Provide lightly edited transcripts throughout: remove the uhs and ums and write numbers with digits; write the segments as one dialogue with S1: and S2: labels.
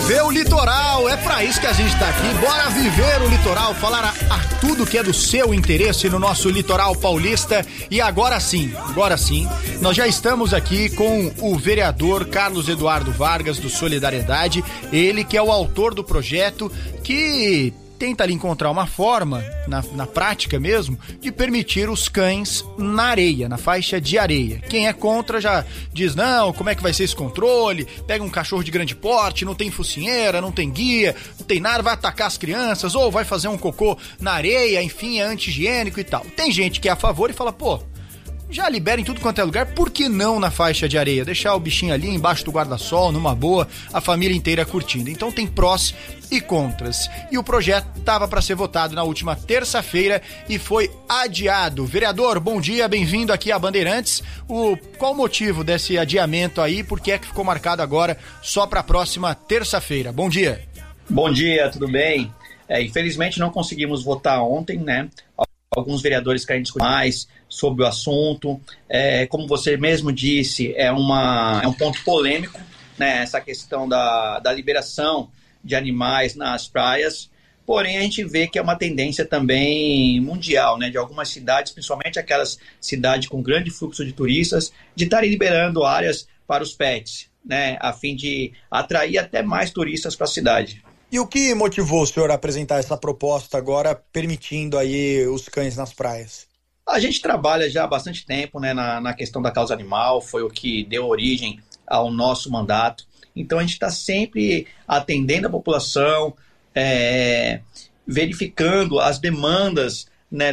S1: viver o litoral, é pra isso que a gente tá aqui. Bora viver o litoral, falar a tudo que é do seu interesse no nosso litoral paulista. E agora sim, nós já estamos aqui com o vereador Carlos Eduardo Vargas do Solidariedade, ele que é o autor do projeto que tenta ali encontrar uma forma, na prática mesmo, de permitir os cães na areia, na faixa de areia. Quem é contra já diz, não, como é que vai ser esse controle? Pega um cachorro de grande porte, não tem focinheira, não tem guia, não tem nada, vai atacar as crianças, ou vai fazer um cocô na areia, enfim, é anti-higiênico e tal. Tem gente que é a favor e fala, pô, já libera em tudo quanto é lugar, por que não na faixa de areia? Deixar o bichinho ali embaixo do guarda-sol, numa boa, a família inteira curtindo. Então tem prós e contras. E o projeto estava para ser votado na última terça-feira e foi adiado. Vereador, bom dia, bem-vindo aqui a Bandeirantes. Qual o motivo desse adiamento aí? Por que é que ficou marcado agora só para a próxima terça-feira? Bom dia.
S2: Bom dia, tudo bem? Infelizmente não conseguimos votar ontem, né? Alguns vereadores querem discutir mais sobre o assunto. Como você mesmo disse, é um ponto polêmico, né, essa questão da liberação de animais nas praias. Porém, a gente vê que é uma tendência também mundial, né, de algumas cidades, principalmente aquelas cidades com grande fluxo de turistas, de estarem liberando áreas para os pets, né, a fim de atrair até mais turistas para a cidade.
S1: E o que motivou o senhor a apresentar essa proposta agora, permitindo aí os cães nas praias?
S2: A gente trabalha já há bastante tempo, né, na questão da causa animal, foi o que deu origem ao nosso mandato. Então a gente está sempre atendendo a população, verificando as demandas, né,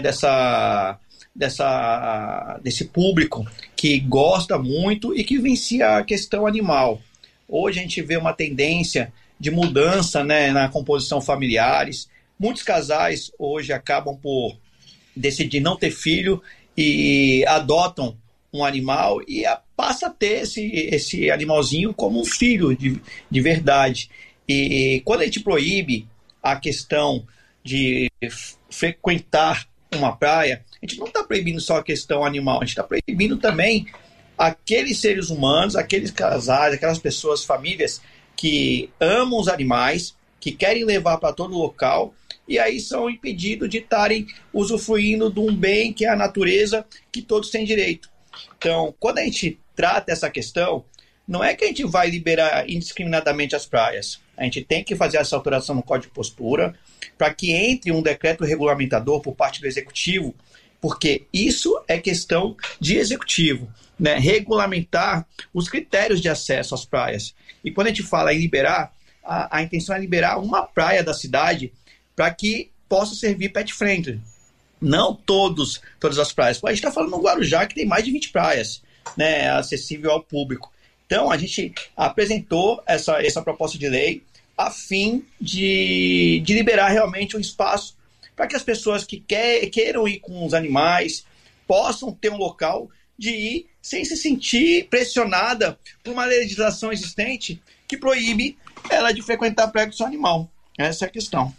S2: desse público que gosta muito e que vivencia a questão animal. Hoje a gente vê uma tendência de mudança, né, na composição familiares. Muitos casais hoje acabam por decidir não ter filho e adotam um animal e passa a ter esse animalzinho como um filho de verdade. E quando a gente proíbe a questão de frequentar uma praia, a gente não está proibindo só a questão animal, a gente está proibindo também aqueles seres humanos, aqueles casais, aquelas pessoas, famílias que amam os animais, que querem levar para todo local, e aí são impedidos de estarem usufruindo de um bem que é a natureza, que todos têm direito. Então, quando a gente trata essa questão, não é que a gente vai liberar indiscriminadamente as praias. A gente tem que fazer essa alteração no Código de Postura para que entre um decreto regulamentador por parte do Executivo, porque isso é questão de Executivo, né? Regulamentar os critérios de acesso às praias. E quando a gente fala em liberar, a intenção é liberar uma praia da cidade para que possa servir pet friendly. Não todas as praias. A gente está falando no Guarujá, que tem mais de 20 praias, né, acessível ao público. Então, a gente apresentou essa proposta de lei a fim de liberar realmente um espaço para que as pessoas que queiram ir com os animais possam ter um local de ir sem se sentir pressionada por uma legislação existente que proíbe ela de frequentar a praia com seu animal. Essa é a questão.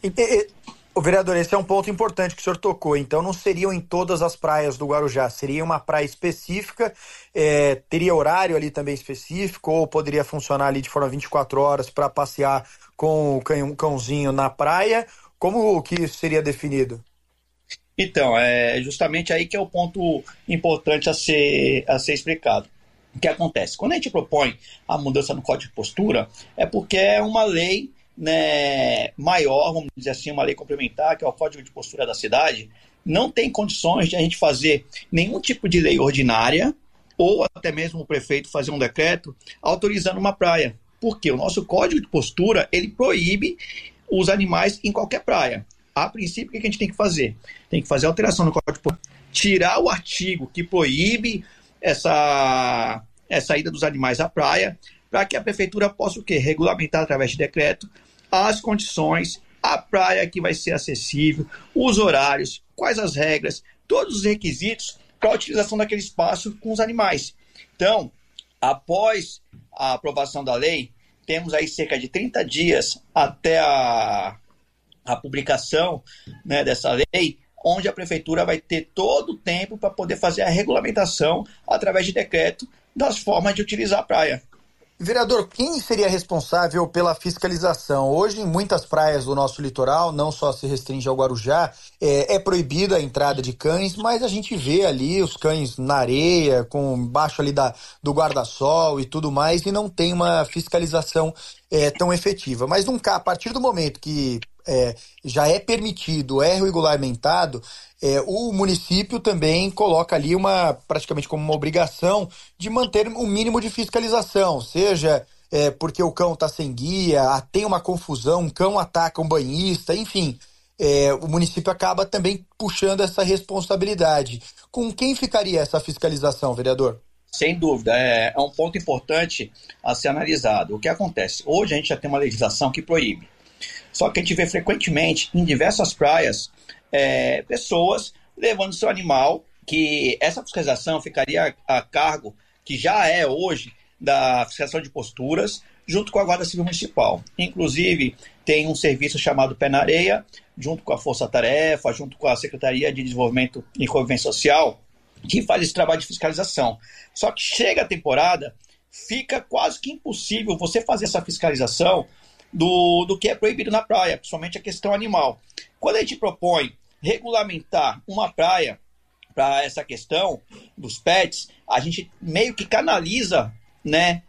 S1: O vereador, esse é um ponto importante que o senhor tocou. Então não seriam em todas as praias do Guarujá, seria uma praia específica, teria horário ali também específico, ou poderia funcionar ali de forma 24 horas para passear com o cãozinho na praia? Como que isso seria definido?
S2: Então, é justamente aí que é o ponto importante a ser explicado. O que acontece? Quando a gente propõe a mudança no Código de Postura, é porque é uma lei, né, maior, vamos dizer assim, uma lei complementar, que é o Código de Postura da cidade. Não tem condições de a gente fazer nenhum tipo de lei ordinária, ou até mesmo o prefeito fazer um decreto autorizando uma praia. Porque o nosso Código de Postura, ele proíbe os animais em qualquer praia. A princípio, o que a gente tem que fazer? Tem que fazer alteração no Código de Postura, tirar o artigo que proíbe essa ida dos animais à praia, para que a prefeitura possa o quê? Regulamentar através de decreto as condições, a praia que vai ser acessível, os horários, quais as regras, todos os requisitos para a utilização daquele espaço com os animais. Então, após a aprovação da lei, temos aí cerca de 30 dias até a publicação, né, dessa lei, onde a prefeitura vai ter todo o tempo para poder fazer a regulamentação através de decreto das formas de utilizar a praia.
S1: Vereador, quem seria responsável pela fiscalização? Hoje, em muitas praias do nosso litoral, não só se restringe ao Guarujá, é proibida a entrada de cães, mas a gente vê ali os cães na areia, embaixo ali do guarda-sol e tudo mais, e não tem uma fiscalização tão efetiva. Mas a partir do momento que já é permitido, é regulamentado, o município também coloca ali praticamente como uma obrigação de manter um mínimo de fiscalização, seja porque o cão está sem guia, tem uma confusão, um cão ataca um banhista, enfim, o município acaba também puxando essa responsabilidade. Com quem ficaria essa fiscalização, vereador?
S2: Sem dúvida, é um ponto importante a ser analisado. O que acontece? Hoje a gente já tem uma legislação que proíbe. Só que a gente vê frequentemente em diversas praias pessoas levando seu animal, que essa fiscalização ficaria a cargo, que já é hoje, da fiscalização de posturas, junto com a Guarda Civil Municipal. Inclusive, tem um serviço chamado Pé na Areia, junto com a Força Tarefa, junto com a Secretaria de Desenvolvimento e Convivência Social, que faz esse trabalho de fiscalização. Só que chega a temporada, fica quase que impossível você fazer essa fiscalização do que é proibido na praia, principalmente a questão animal. Quando a gente propõe regulamentar uma praia para essa questão dos pets, a gente meio que canaliza, né,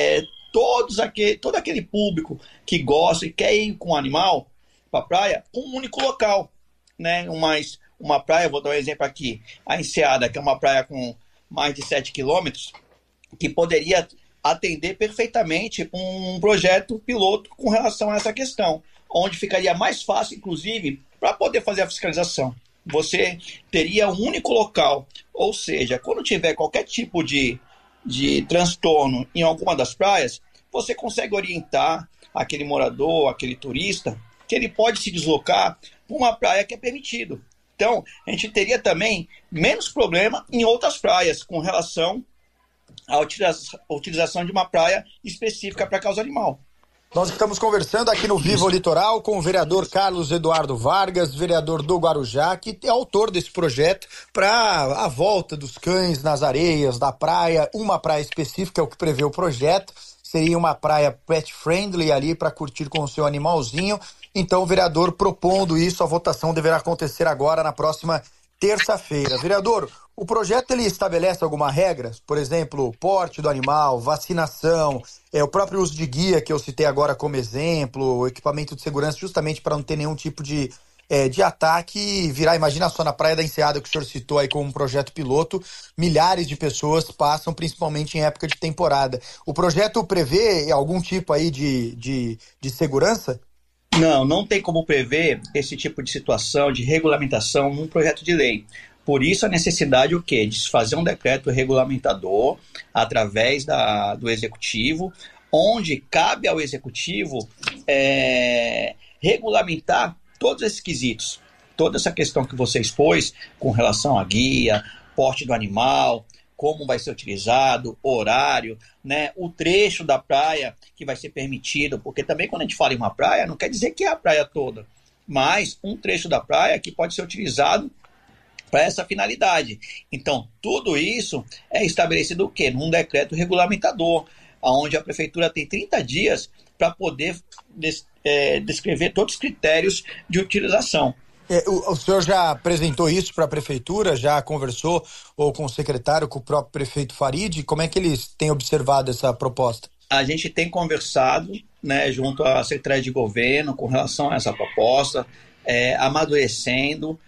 S2: todo aquele público que gosta e quer ir com o animal para a praia com um único local, né? Uma praia, vou dar um exemplo aqui, a Enseada, que é uma praia com mais de 7 quilômetros, que poderia atender perfeitamente um projeto piloto com relação a essa questão, onde ficaria mais fácil, inclusive, para poder fazer a fiscalização. Você teria um único local, ou seja, quando tiver qualquer tipo de transtorno em alguma das praias, você consegue orientar aquele morador, aquele turista, que ele pode se deslocar para uma praia que é permitido. Então, a gente teria também menos problema em outras praias com relação à utilização de uma praia específica para causa animal.
S1: Nós estamos conversando aqui no Viva o Litoral com o vereador Carlos Eduardo Vargas, vereador do Guarujá, que é autor desse projeto para a volta dos cães nas areias da praia, uma praia específica, é o que prevê o projeto, seria uma praia pet friendly ali para curtir com o seu animalzinho. Então o vereador propondo isso, a votação deverá acontecer agora na próxima terça-feira. Vereador, o projeto ele estabelece alguma regra? Por exemplo, porte do animal, vacinação, o próprio uso de guia que eu citei agora como exemplo, equipamento de segurança, justamente para não ter nenhum tipo de ataque e virar, imagina só, na Praia da Enseada que o senhor citou aí como um projeto piloto, milhares de pessoas passam, principalmente em época de temporada. O projeto prevê algum tipo aí de segurança?
S2: Não tem como prever esse tipo de situação, de regulamentação num projeto de lei. Por isso a necessidade o quê? De se fazer um decreto regulamentador através do Executivo, onde cabe ao Executivo regulamentar todos esses quesitos. Toda essa questão que você expôs com relação à guia, porte do animal, como vai ser utilizado, horário, né, o trecho da praia que vai ser permitido, porque também quando a gente fala em uma praia, não quer dizer que é a praia toda, mas um trecho da praia que pode ser utilizado para essa finalidade. Então, tudo isso é estabelecido o quê? Num decreto regulamentador, onde a prefeitura tem 30 dias para poder descrever todos os critérios de utilização.
S1: O senhor já apresentou isso para a prefeitura? Já conversou ou com o secretário, com o próprio prefeito Farid? Como é que eles têm observado essa proposta?
S2: A gente tem conversado, né, junto à Secretaria de Governo com relação a essa proposta, amadurecendo,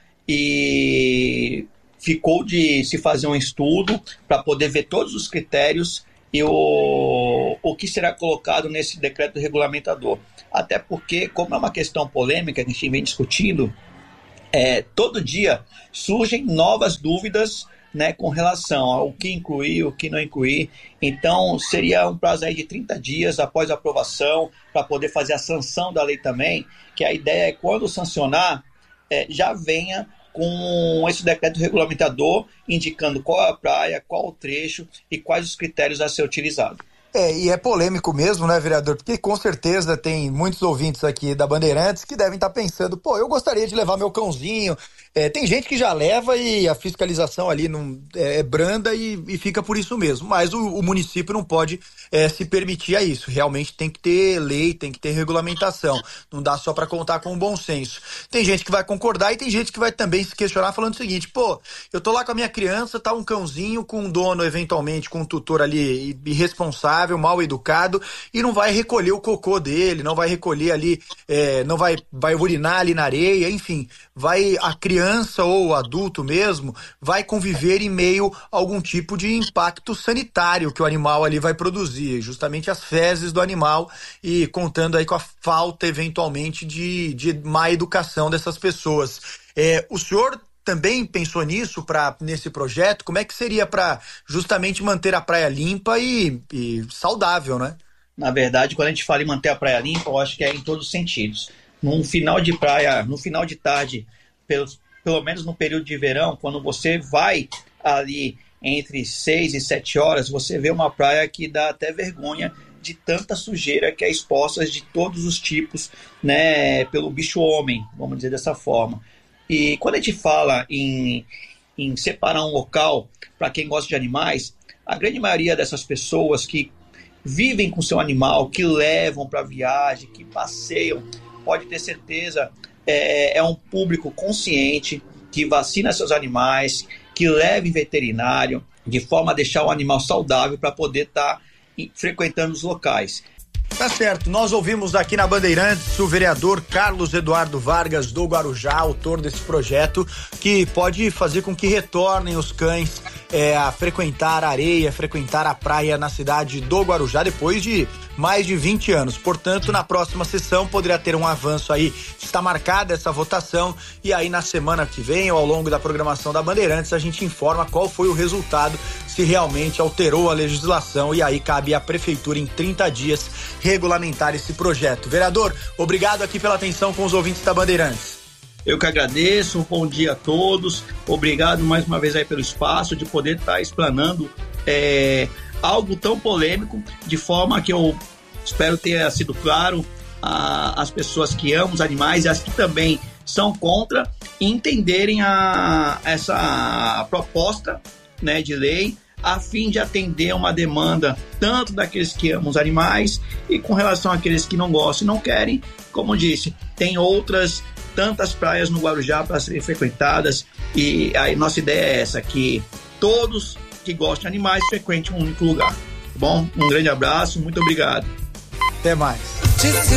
S2: e ficou de se fazer um estudo para poder ver todos os critérios e o que será colocado nesse decreto regulamentador. Até porque, como é uma questão polêmica que a gente vem discutindo, todo dia surgem novas dúvidas, né, com relação ao que incluir, o que não incluir. Então, seria um prazo aí de 30 dias após a aprovação para poder fazer a sanção da lei também, que a ideia é quando sancionar, já venha com esse decreto regulamentador indicando qual é a praia, qual o trecho e quais os critérios a ser utilizado.
S1: E é polêmico mesmo, né, vereador? Porque com certeza tem muitos ouvintes aqui da Bandeirantes que devem estar pensando, eu gostaria de levar meu cãozinho Tem gente que já leva e a fiscalização ali não é branda e fica por isso mesmo, mas o município não pode se permitir a isso. Realmente tem que ter lei, tem que ter regulamentação, não dá só para contar com o bom senso. Tem gente que vai concordar e tem gente que vai também se questionar falando o seguinte: pô, eu tô lá com a minha criança, tá um cãozinho com um dono, eventualmente com um tutor ali irresponsável, mal educado, e não vai recolher o cocô dele, não vai recolher ali, não vai urinar ali na areia, enfim, a criança ou o adulto mesmo vai conviver em meio a algum tipo de impacto sanitário que o animal ali vai produzir, justamente as fezes do animal, e contando aí com a falta eventualmente de má educação dessas pessoas. O senhor também pensou nisso nesse projeto? Como é que seria para justamente manter a praia limpa e saudável, né?
S2: Na verdade, quando a gente fala em manter a praia limpa, eu acho que é em todos os sentidos. Num final de praia, no final de tarde, pelo menos no período de verão, quando você vai ali entre 6 e 7 horas, você vê uma praia que dá até vergonha de tanta sujeira que é exposta de todos os tipos, né, pelo bicho homem, vamos dizer dessa forma. E quando a gente fala em separar um local para quem gosta de animais, a grande maioria dessas pessoas que vivem com seu animal, que levam para viagem, que passeiam, pode ter certeza, é um público consciente, que vacina seus animais, que leva em veterinário, de forma a deixar o animal saudável para poder estar frequentando os locais.
S1: Tá certo, nós ouvimos aqui na Bandeirantes o vereador Carlos Eduardo Vargas do Guarujá, autor desse projeto, que pode fazer com que retornem os cães a frequentar a areia, frequentar a praia na cidade do Guarujá depois de mais de 20 anos. Portanto, na próxima sessão poderia ter um avanço aí, está marcada essa votação, e aí na semana que vem ou ao longo da programação da Bandeirantes a gente informa qual foi o resultado, se realmente alterou a legislação, e aí cabe à prefeitura em 30 dias regulamentar esse projeto. Vereador, obrigado aqui pela atenção com os ouvintes da Bandeirantes.
S2: Eu que agradeço, bom dia a todos, obrigado mais uma vez aí pelo espaço de poder estar explanando algo tão polêmico, de forma que eu espero ter sido claro às pessoas que amam os animais e as que também são contra, entenderem essa proposta, né, de lei, a fim de atender uma demanda tanto daqueles que amam os animais e com relação àqueles que não gostam e não querem. Como disse, tem outras tantas praias no Guarujá para serem frequentadas, e a nossa ideia é essa, que todos que gostam de animais frequentem um único lugar. Bom, um grande abraço, muito obrigado.
S1: Até mais.